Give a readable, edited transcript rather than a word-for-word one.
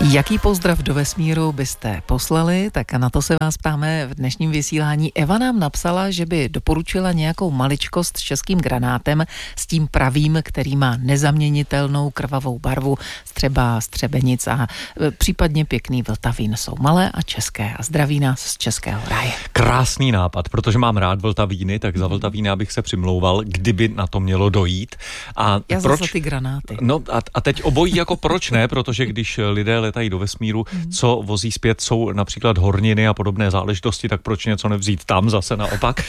Jaký pozdrav do vesmíru byste poslali? Tak na to se vás ptáme v dnešním vysílání. Eva nám napsala, že by doporučila nějakou maličkost s českým granátem, s tím pravým, který má nezaměnitelnou krvavou barvu, třeba Střebenic a případně pěkný Vltavín. Jsou malé a české a zdraví nás z Českého ráje. Krásný nápad, protože mám rád Vltavíny, tak za Vltavína bych se přimlouval, kdyby na to mělo dojít. A já zase ty granáty. No a teď obojí jako proč ne, protože když lidé letají do vesmíru, co vozí zpět jsou například horniny a podobné záležitosti, tak proč něco nevzít tam zase naopak.